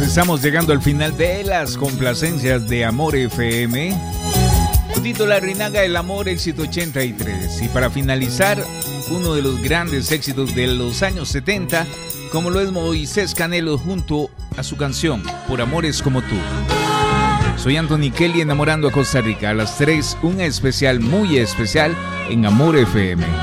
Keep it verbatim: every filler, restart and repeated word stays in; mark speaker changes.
Speaker 1: Estamos llegando al final de las complacencias de Amor F M. Tito Larrinaga, El Amor, éxito ochenta y tres. Y para finalizar, uno de los grandes éxitos de los años setenta, como lo es Moisés Canelo junto a su canción Por Amores Como Tú. Soy Anthony Kelly, enamorando a Costa Rica. A las tres, un especial muy especial en Amor F M.